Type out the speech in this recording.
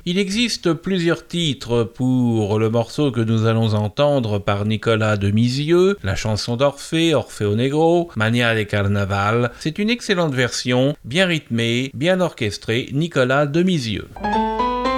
Il existe plusieurs titres pour le morceau que nous allons entendre par Nicolas de Misieux, la chanson d'Orphée, Orfeo Negro, Mania de Carnaval. C'est une excellente version, bien rythmée, bien orchestrée, Nicolas de Misieux.